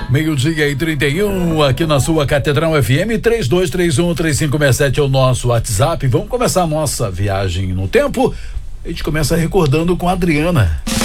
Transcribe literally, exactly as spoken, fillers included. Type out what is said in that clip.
Meio-dia e trinta e um, aqui na sua Catedral F M, três dois três um, três cinco seis sete é o nosso WhatsApp. Vamos começar a nossa viagem no tempo. A gente começa recordando com a Adriana.